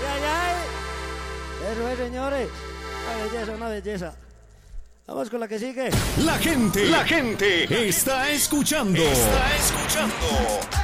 ay, ay. Eso es, señores. Una belleza. Vamos con la que sigue. La gente está escuchando.